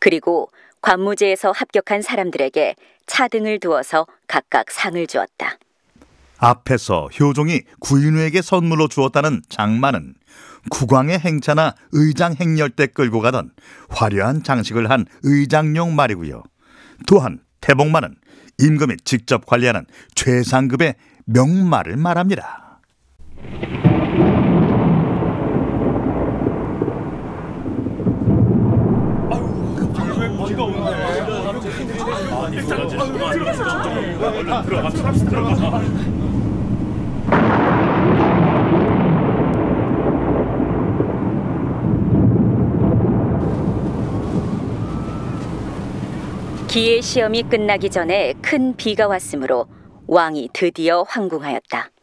그리고 관무제에서 합격한 사람들에게 차등을 두어서 각각 상을 주었다. 앞에서 효종이 구인우에게 선물로 주었다는 장마는 국왕의 행차나 의장 행렬 때 끌고 가던 화려한 장식을 한 의장용 말이고요. 또한 태복마는 임금이 직접 관리하는 최상급의 명마를 말합니다. 기의 시험이 끝나기 전에 큰 비가 왔으므로 왕이 드디어 황궁하였다.